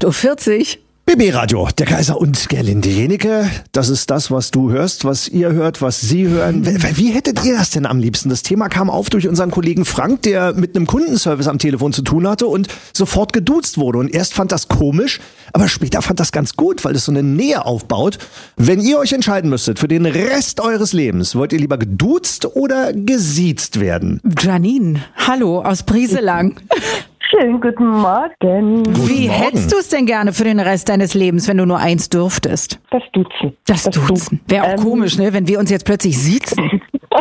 8.40 Uhr. BB Radio, der Kaiser und Gerlinde Jenike. Das ist das, was du hörst, was ihr hört, was Sie hören. Wie hättet ihr das denn am liebsten? Das Thema kam auf durch unseren Kollegen Frank, der mit einem Kundenservice am Telefon zu tun hatte und sofort geduzt wurde. Und erst fand das komisch, aber später fand das ganz gut, weil es so eine Nähe aufbaut. Wenn ihr euch entscheiden müsstet für den Rest eures Lebens, wollt ihr lieber geduzt oder gesiezt werden? Janine, hallo aus Brieselang. Schönen guten Morgen. Wie Morgen. hättest du es denn gerne für den Rest deines Lebens, wenn du nur eins dürftest? Das Duzen. Das Duzen. Wäre auch komisch, ne, wenn wir uns jetzt plötzlich siezen.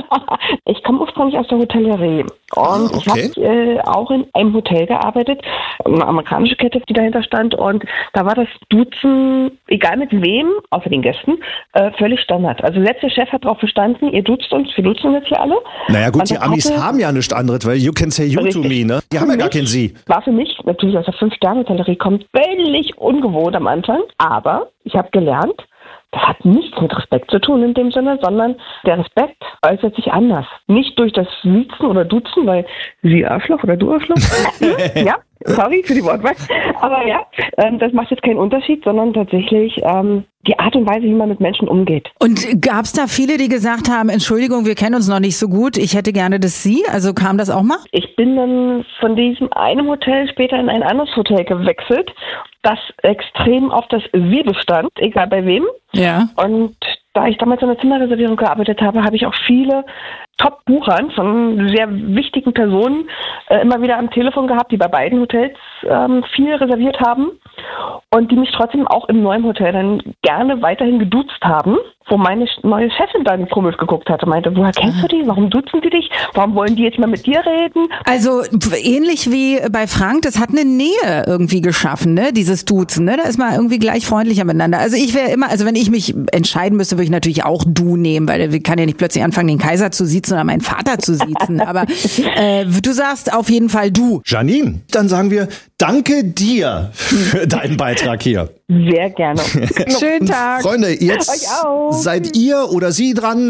Ich komme ursprünglich aus der Hotellerie und okay. ich habe auch in einem Hotel gearbeitet, eine amerikanische Kette, die dahinter stand, und da war das Duzen, egal mit wem, außer den Gästen, völlig Standard. Also selbst der Chef hat darauf bestanden, ihr duzt uns, wir duzen jetzt hier alle. Naja gut, Und die das Amis hatte- haben ja nichts anderes, weil you can say you to me, ne? Die haben ja gar kein Sie. War für mich natürlich aus der 5-Sterne-Hotellerie kommt völlig ungewohnt am Anfang, aber ich habe gelernt, das hat nichts mit Respekt zu tun in dem Sinne, sondern der Respekt äußert sich anders. Nicht durch das Siezen oder Duzen, weil Sie Arschloch oder du Arschloch. Ja, sorry für die Wortwahl. Aber ja, das macht jetzt keinen Unterschied, sondern tatsächlich die Art und Weise, wie man mit Menschen umgeht. Und gab es da viele, die gesagt haben, Entschuldigung, wir kennen uns noch nicht so gut, ich hätte gerne das Sie? Also kam das auch mal? Ich bin dann von diesem einem Hotel später in ein anderes Hotel gewechselt, das extrem auf das Sie bestand, egal bei wem. Ja. Und da ich damals in der Zimmerreservierung gearbeitet habe, habe ich auch viele Top-Buchern von sehr wichtigen Personen immer wieder am Telefon gehabt, die bei beiden Hotels viel reserviert haben und die mich trotzdem auch im neuen Hotel dann gerne weiterhin geduzt haben, wo meine neue Chefin dann komisch geguckt hatte, meinte, woher kennst du die? Warum duzen die dich? Warum wollen die jetzt mal mit dir reden? Also ähnlich wie bei Frank, das hat eine Nähe irgendwie geschaffen, ne? Dieses Duzen, ne? Da ist man irgendwie gleich freundlicher miteinander. Also ich wäre immer, also wenn ich mich entscheiden müsste, würde ich natürlich auch du nehmen, weil ich kann ja nicht plötzlich anfangen, den Kaiser zu siezen oder meinen Vater zu siezen. Aber du sagst auf jeden Fall du. Janine, dann sagen wir danke dir für deinen Beitrag hier. Sehr gerne. Schönen Tag. Freunde, jetzt Euch auch. seid ihr oder Sie dran,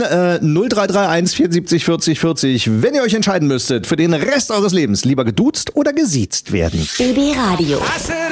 0331 74 40 40. Wenn ihr euch entscheiden müsstet, für den Rest eures Lebens lieber geduzt oder gesiezt werden. BB Radio.